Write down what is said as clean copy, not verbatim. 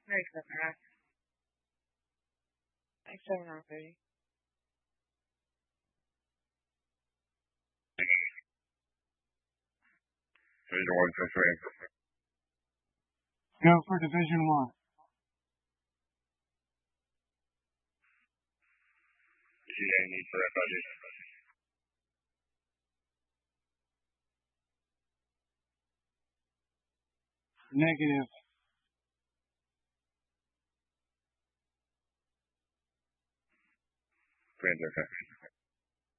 Merry Christmas. Thanks for having me. Division one, Pennsylvania. Go for Division One. GA need for that budget. Negative. Friends, okay.